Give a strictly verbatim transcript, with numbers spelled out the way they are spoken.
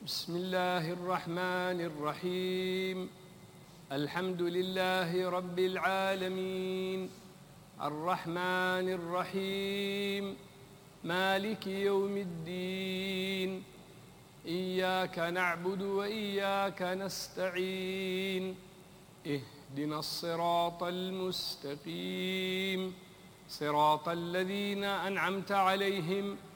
بسم الله الرحمن الرحيم. الحمد لله رب العالمين، الرحمن الرحيم، مالك يوم الدين. إياك نعبد وإياك نستعين. اهدنا الصراط المستقيم، صراط الذين أنعمت عليهم